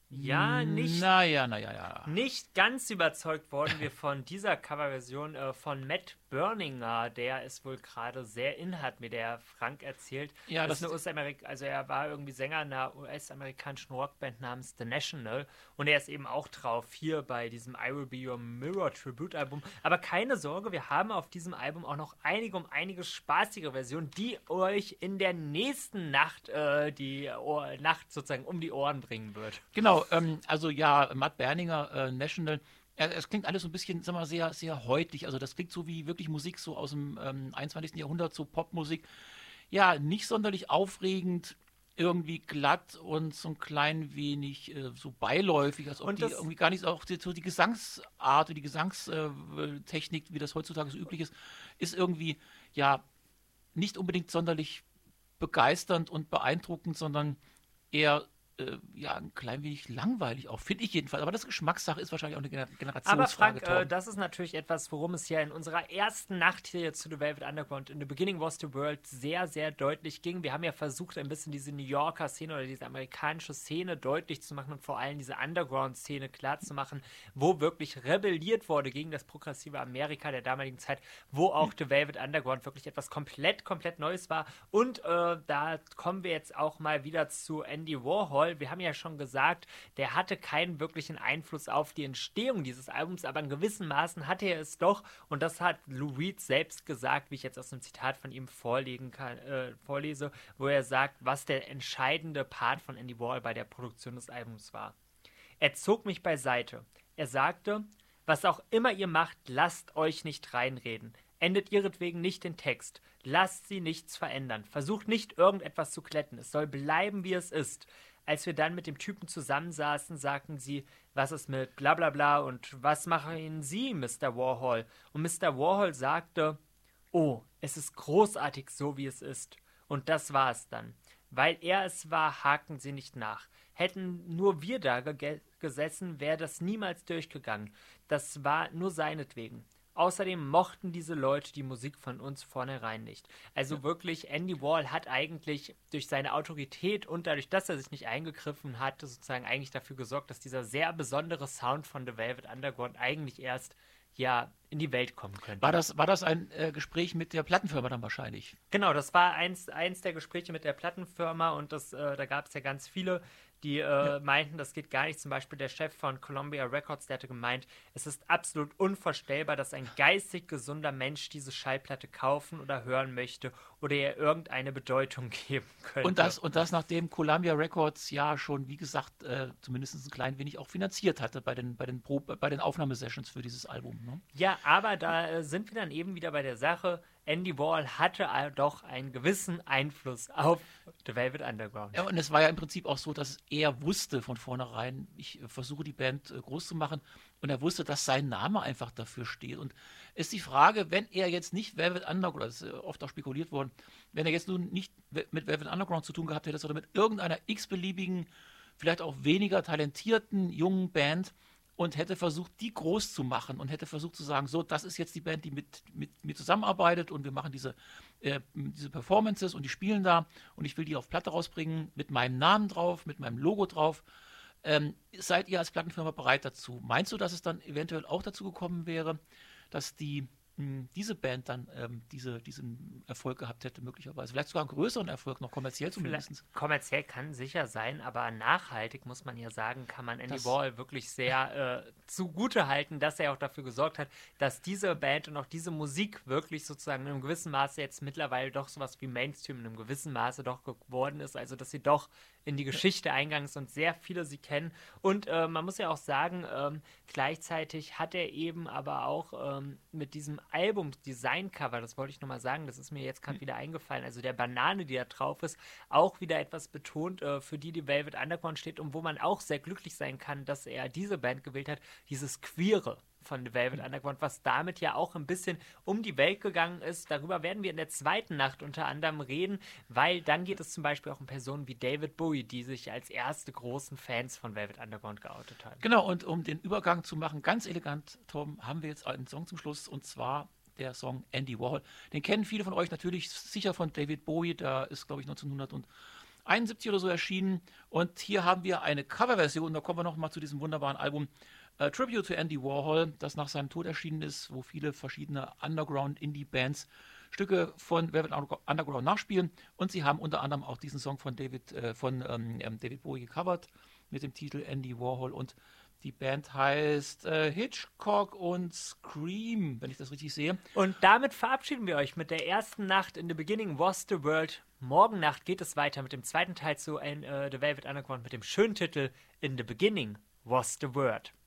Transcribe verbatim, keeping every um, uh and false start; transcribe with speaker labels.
Speaker 1: Ja, nicht,
Speaker 2: Naja, naja, ja.
Speaker 1: nicht ganz überzeugt wurden wir von dieser Coverversion äh, von Matt Berninger. Der ist wohl gerade sehr in, hat mir der Frank erzählt.
Speaker 2: Ja,
Speaker 1: Ist
Speaker 2: das,
Speaker 1: eine U S-Amerik also er war irgendwie Sänger einer U S-amerikanischen Rockband namens The National und er ist eben auch drauf hier bei diesem I Will Be Your Mirror Tribute-Album. Aber keine Sorge, wir haben auf diesem Album auch noch einige um einige spaßige Versionen, die euch in der nächsten Nacht äh, die Ohr Nacht sozusagen um die Ohren bringen wird.
Speaker 2: genau, ähm, also ja, Matt Berninger, äh, National, äh, es klingt alles so ein bisschen, sag mal, sehr, sehr heutig. Also das klingt so wie wirklich Musik so aus dem ähm, einundzwanzigsten. Jahrhundert, so Popmusik. Ja, nicht sonderlich aufregend, irgendwie glatt und so ein klein wenig äh, so beiläufig, als ob
Speaker 1: Und
Speaker 2: die
Speaker 1: das
Speaker 2: irgendwie gar nicht auch die, so die Gesangsart und die Gesangstechnik, wie das heutzutage so üblich ist, ist irgendwie ja nicht unbedingt sonderlich begeisternd und beeindruckend, sondern eher äh, ja ein klein wenig langweilig auch, finde ich jedenfalls. Aber das Geschmackssache ist wahrscheinlich auch eine Gener-
Speaker 1: Aber
Speaker 2: Generationsfrage,
Speaker 1: Frank, äh,
Speaker 2: Torben.
Speaker 1: das ist natürlich etwas, worum es hier in unserer ersten Nacht hier zu The Velvet Underground in The Beginning Was the World sehr, sehr deutlich ging. Wir haben ja versucht, ein bisschen diese New Yorker Szene oder diese amerikanische Szene deutlich zu machen und vor allem diese Underground-Szene klar zu machen, wo wirklich rebelliert wurde gegen das progressive Amerika der damaligen Zeit, wo auch The Velvet Underground wirklich etwas komplett, komplett Neues war. Und äh, da kommen wir jetzt auch mal wieder zu Andy Warhol. Wir haben ja schon gesagt, der hatte keinen wirklichen Einfluss auf die Entstehung dieses Albums, aber in gewissen Maßen hatte er es doch. Und das hat Lou Reed selbst gesagt, wie ich jetzt aus einem Zitat von ihm vorlegen kann, äh, vorlese, wo er sagt, was der entscheidende Part von Andy Warhol bei der Produktion des Albums war. Er zog mich beiseite. Er sagte, was auch immer ihr macht, lasst euch nicht reinreden. Endet ihretwegen nicht den Text. Lasst sie nichts verändern. Versucht nicht irgendetwas zu glätten. Es soll bleiben, wie es ist. Als wir dann mit dem Typen zusammensaßen, sagten sie, was ist mit bla bla bla und was machen Sie, Mister Warhol? Und Mister Warhol sagte, oh, es ist großartig so, wie es ist. Und das war es dann. Weil er es war, hakten sie nicht nach. Hätten nur wir da ge gesessen, wäre das niemals durchgegangen. Das war nur seinetwegen. Außerdem mochten diese Leute die Musik von uns vornherein nicht. Also wirklich, Andy Warhol hat eigentlich durch seine Autorität und dadurch, dass er sich nicht eingegriffen hat, sozusagen eigentlich dafür gesorgt, dass dieser sehr besondere Sound von The Velvet Underground eigentlich erst ja in die Welt kommen
Speaker 2: War
Speaker 1: könnte.
Speaker 2: das, war das ein äh, Gespräch mit der Plattenfirma dann wahrscheinlich?
Speaker 1: Genau, das war eins, eins der Gespräche mit der Plattenfirma und das, äh, da gab es ja ganz viele, die
Speaker 2: Ja.
Speaker 1: äh, meinten, das geht gar nicht. Zum Beispiel der Chef von Columbia Records, der hatte gemeint, es ist absolut unvorstellbar, dass ein geistig gesunder Mensch diese Schallplatte kaufen oder hören möchte oder ihr irgendeine Bedeutung geben
Speaker 2: Und
Speaker 1: könnte.
Speaker 2: das, und das nachdem Columbia Records ja schon, wie gesagt, äh, zumindest ein klein wenig auch finanziert hatte bei den, bei den, Pro bei den Aufnahmesessions für dieses Album. Ne?
Speaker 1: Ja, aber da äh, sind wir dann eben wieder bei der Sache. Andy Warhol hatte äh, doch einen gewissen Einfluss auf The Velvet Underground.
Speaker 2: Ja, und es war ja im Prinzip auch so, dass er wusste von vornherein, ich äh, versuche die Band äh, groß zu machen, und er wusste, dass sein Name einfach dafür steht. Und ist die Frage, wenn er jetzt nicht Velvet Underground, das ist äh, oft auch spekuliert worden, wenn er jetzt nun nicht we- mit Velvet Underground zu tun gehabt hätte, sondern mit irgendeiner x-beliebigen, vielleicht auch weniger talentierten jungen Band und hätte versucht, die groß zu machen und hätte versucht zu sagen, so, das ist jetzt die Band, die mit, mit mir zusammenarbeitet und wir machen diese, äh, diese Performances und die spielen da und ich will die auf Platte rausbringen mit meinem Namen drauf, mit meinem Logo drauf. Ähm, seid ihr als Plattenfirma bereit dazu? Meinst du, dass es dann eventuell auch dazu gekommen wäre, dass die mh, diese Band dann ähm, diese, diesen Erfolg gehabt hätte, möglicherweise? Vielleicht sogar einen größeren Erfolg, noch kommerziell
Speaker 1: Vielleicht,
Speaker 2: zumindest.
Speaker 1: kommerziell kann sicher sein, aber nachhaltig muss man ja sagen, kann man Andy
Speaker 2: Das,
Speaker 1: Warhol wirklich sehr äh, zugute halten, dass er auch dafür gesorgt hat, dass diese Band und auch diese Musik wirklich sozusagen in einem gewissen Maße jetzt mittlerweile doch sowas wie Mainstream in einem gewissen Maße doch geworden ist, also dass sie doch in die Geschichte eingegangen ist und sehr viele sie kennen. Und äh, man muss ja auch sagen, ähm, gleichzeitig hat er eben aber auch ähm, mit diesem Album-Design-Cover, das wollte ich nochmal sagen, das ist mir jetzt gerade wieder eingefallen, also der Banane, die da drauf ist, auch wieder etwas betont, äh, für die die Velvet Underground steht und wo man auch sehr glücklich sein kann, dass er diese Band gewählt hat, dieses Queere von The Velvet Underground, was damit ja auch ein bisschen um die Welt gegangen ist. Darüber werden wir in der zweiten Nacht unter anderem reden, weil dann geht es zum Beispiel auch um Personen wie David Bowie, die sich als erste großen Fans von Velvet Underground geoutet haben.
Speaker 2: genau, und um den Übergang zu machen, ganz elegant, Tom, haben wir jetzt einen Song zum Schluss und zwar der Song Andy Warhol. Den kennen viele von euch natürlich sicher von David Bowie, der ist, glaube ich, neunzehnhundertneunundachtzig einundsiebzig oder so erschienen. Und hier haben wir eine Coverversion, da kommen wir nochmal zu diesem wunderbaren Album äh, Tribute to Andy Warhol, das nach seinem Tod erschienen ist, wo viele verschiedene Underground-Indie-Bands Stücke von Velvet Underground nachspielen. Und sie haben unter anderem auch diesen Song von David, äh, von ähm, David Bowie gecovert mit dem Titel Andy Warhol. Und die Band heißt äh, Hitchcock und Scream, wenn ich das richtig sehe.
Speaker 1: Und damit verabschieden wir euch mit der ersten Nacht in The Beginning Was the World. Morgen Nacht geht es weiter mit dem zweiten Teil zu äh, The Velvet Underground mit dem schönen Titel In the Beginning Was the World.